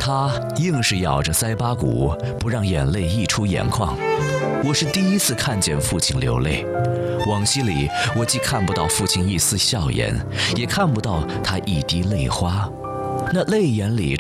他硬是咬着腮巴骨，不让眼泪溢出眼眶。我是第一次看见父亲流泪，往昔里我既看不到父亲一丝笑颜，也看不到他一滴泪花，那泪眼里